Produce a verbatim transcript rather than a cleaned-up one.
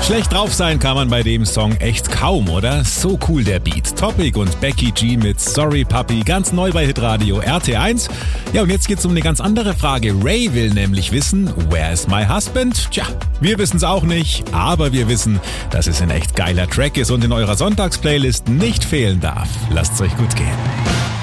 Schlecht drauf sein kann man bei dem Song echt kaum, oder? So cool der Beat. Topic und Becky G mit Sorry Puppy, ganz neu bei Hitradio R T eins. Ja, und jetzt geht's um eine ganz andere Frage. Ray will nämlich wissen, where is my husband? Tja, wir wissen's auch nicht, aber wir wissen, dass es ein echt geiler Track ist und in eurer Sonntagsplaylist nicht fehlen darf. Lasst's euch gut gehen.